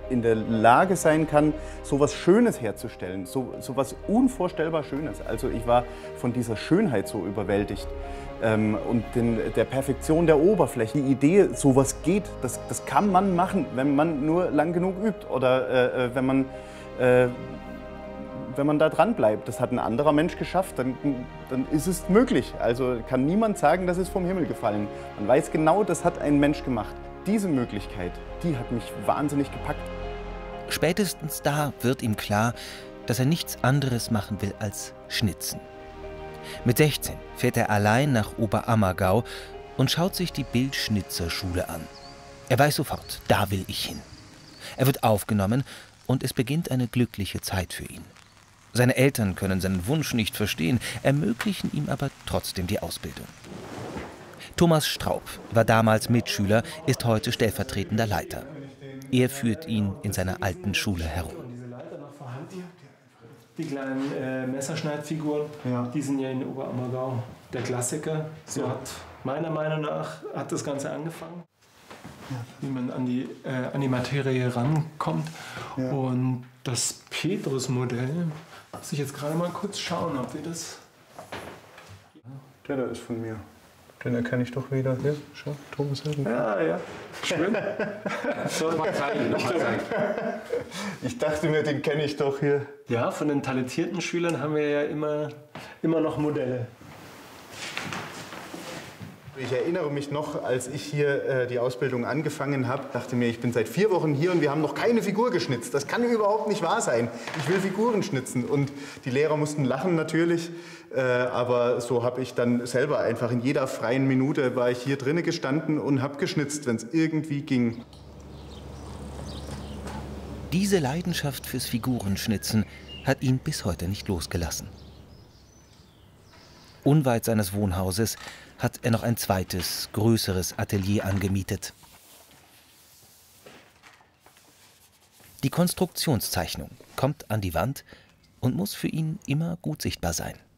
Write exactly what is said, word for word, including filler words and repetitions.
in der Lage sein kann, so was Schönes herzustellen, so, so was unvorstellbar Schönes. Also ich war von dieser Schönheit so überwältigt ähm, und den, der Perfektion der Oberfläche. Die Idee, sowas geht, das, das kann man machen, wenn man nur lang genug übt oder äh, wenn man äh, wenn man da dran bleibt. Das hat ein anderer Mensch geschafft, dann, dann ist es möglich. Also kann niemand sagen, das ist vom Himmel gefallen. Man weiß genau, das hat ein Mensch gemacht. Diese Möglichkeit, die hat mich wahnsinnig gepackt. Spätestens da wird ihm klar, dass er nichts anderes machen will als schnitzen. Mit sechzehn fährt er allein nach Oberammergau und schaut sich die Bildschnitzerschule an. Er weiß sofort, da will ich hin. Er wird aufgenommen und es beginnt eine glückliche Zeit für ihn. Seine Eltern können seinen Wunsch nicht verstehen, ermöglichen ihm aber trotzdem die Ausbildung. Thomas Straub war damals Mitschüler, ist heute stellvertretender Leiter. Er führt ihn in seiner alten Schule herum. Die kleinen äh, Messerschneidfiguren, ja. Die sind ja in Oberammergau der Klassiker. So ja. hat meiner Meinung nach hat das Ganze angefangen. Ja. Wie man an die, äh, an die Materie rankommt. Ja. Und das Petrus-Modell, muss ich jetzt gerade mal kurz schauen, ob wir das... Der da ist von mir. Den erkenne ich doch wieder. Hier, schau, Thomas Helden. Ja, ja. Schön. So, mal zeigen, noch mal zeigen. Ich dachte mir, den kenne ich doch hier. Ja, von den talentierten Schülern haben wir ja immer, immer noch Modelle. Ich erinnere mich noch, als ich hier äh, die Ausbildung angefangen habe, dachte mir, ich bin seit vier Wochen hier und wir haben noch keine Figur geschnitzt. Das kann überhaupt nicht wahr sein. Ich will Figuren schnitzen. Und die Lehrer mussten lachen natürlich, äh, aber so habe ich dann selber einfach in jeder freien Minute war ich hier drinnen gestanden und habe geschnitzt, wenn es irgendwie ging. Diese Leidenschaft fürs Figurenschnitzen hat ihn bis heute nicht losgelassen. Unweit seines Wohnhauses hat er noch ein zweites, größeres Atelier angemietet. Die Konstruktionszeichnung kommt an die Wand und muss für ihn immer gut sichtbar sein.